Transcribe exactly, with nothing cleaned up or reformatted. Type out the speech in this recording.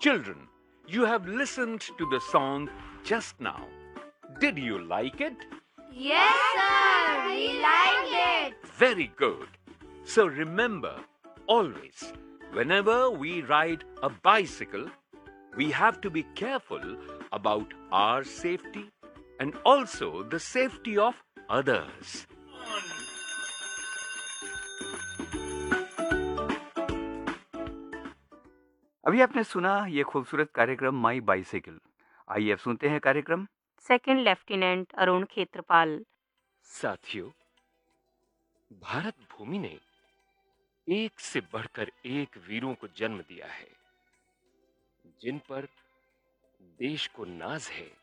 Children, you have listened to the song just now. Did you like it? Yes, sir. We liked it. Very good. So remember, always, whenever we ride a bicycle, we have to be careful about our safety and also the safety of others. अभी आपने सुना ये खूबसूरत कार्यक्रम माई bicycle. आइए अब सुनते हैं कार्यक्रम सेकंड लेफ्टिनेंट अरुण खेत्रपाल। साथियों, भारत भूमि ने एक से बढ़कर एक वीरों को जन्म दिया है, जिन पर देश को नाज है।